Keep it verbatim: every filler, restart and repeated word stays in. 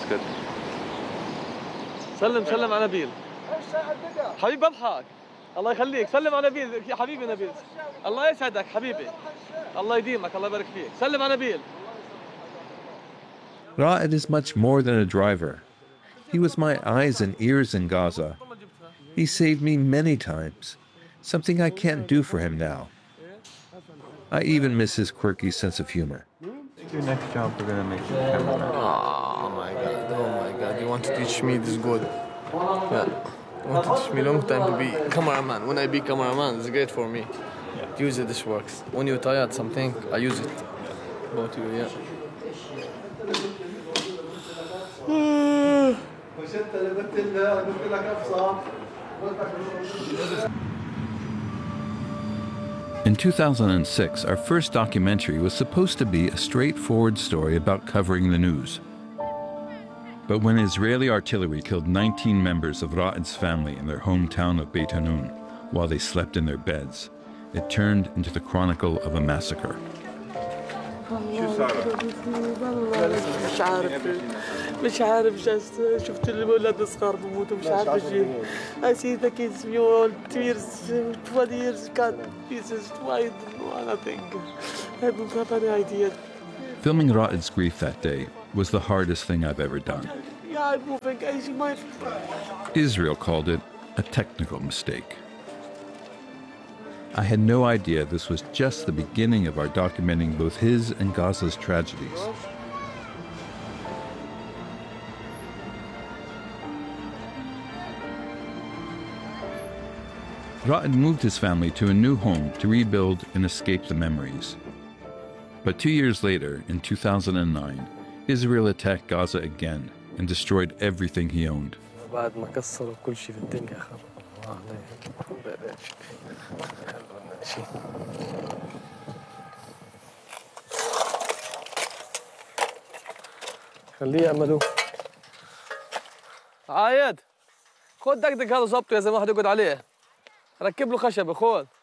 good. سلم سلم على نبيل. حبيبي بضحك. الله يخليك سلم على نبيل يا حبيبي نبيل. الله يسعدك حبيبي. الله يديمك الله يبارك فيك. سلم على نبيل. Ra'ed is much more than a driver. He was my eyes and ears in Gaza. He saved me many times, something I can't do for him now. I even miss his quirky sense of humor. Your next job, we're gonna make you cameraman. Oh my god, oh my god, you want to teach me this good. Yeah. You want to teach me long time to be cameraman. When I be cameraman, it's great for me. Yeah. Use it, this works. When you're tired something, I use it. About you, yeah. In two thousand six, our first documentary was supposed to be a straightforward story about covering the news. But when Israeli artillery killed nineteen members of Ra'ed's family in their hometown of Beit Hanun while they slept in their beds, it turned into the chronicle of a massacre. مش عارف مش عارف جالس شفت الولاد الصغار بموتوا مش عارف اجي I see the kids mule tears twenty years got pieces wide nothing I don't have any idea. Filming Ra'ed's grief that day was the hardest thing I've ever done. Yeah, I'm moving. I see my Israel called it a technical mistake. I had no idea this was just the beginning of our documenting both his and Gaza's tragedies. Ra'ed moved his family to a new home to rebuild and escape the memories. But two years later, in two thousand nine, Israel attacked Gaza again and destroyed everything he owned. خليه يعملوه. عايد خد دقدق هذا ظبطه يا زلمه واحد يقعد عليه ركب له خشبه خذ